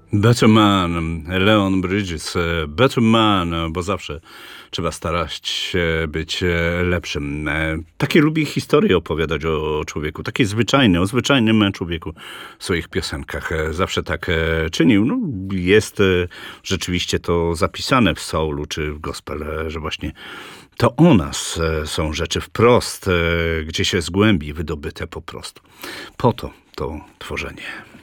Better Man, Leon Bridges, Better Man, bo zawsze trzeba starać się być lepszym. Takie lubi historie opowiadać o człowieku, takie zwyczajne, o zwyczajnym człowieku w swoich piosenkach. Zawsze tak czynił. No, jest rzeczywiście to zapisane w soulu czy w gospel, że właśnie to o nas są rzeczy wprost, gdzieś z głębi wydobyte po prostu. Po to tworzenie.